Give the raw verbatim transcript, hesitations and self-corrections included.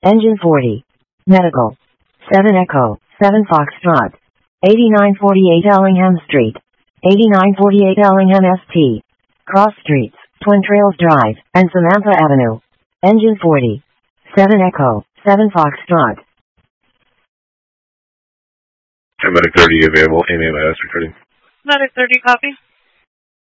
Engine forty. Medical. seven Echo, seven Foxtrot. eighty-nine forty-eight Ellingham Street. eighty-nine forty-eight Ellingham S T. Cross Streets, Twin Trails Drive, and Samantha Avenue. Engine forty. seven Echo, seven Foxtrot. Medic thirty available, A M A S recording. Medic thirty, copy.